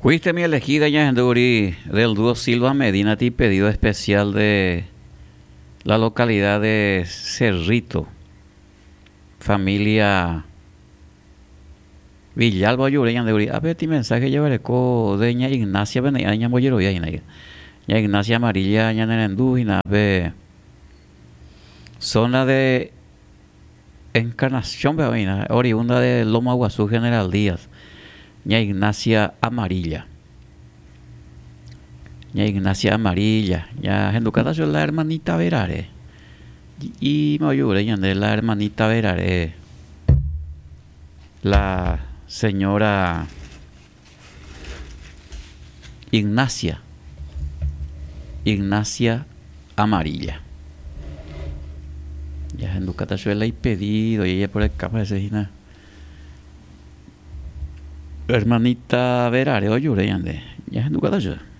Fuiste mi elegida, Ñajenduri, del dúo Silva Medina, ti pedido especial de la localidad de Cerrito, familia Villalba Yure, Ñajenduri. A ver, ti mensaje llevaré de Ña Ignacia, Ña Mollero, Ña Ignacia Amarilla, Ña Nerendú, y ve zona de Encarnación, oriunda de Loma Guazú, General Díaz. Ña Ignacia Amarilla. Ña Ignacia Amarilla. Ya en Ducata yo la hermanita Verare. Y me ayude de la hermanita Verare. La señora Ignacia. Ignacia Amarilla. Ya en Ducata yo la he pedido y ella por el capa de ese hermanita Verare, oye, ya en Ducata yo.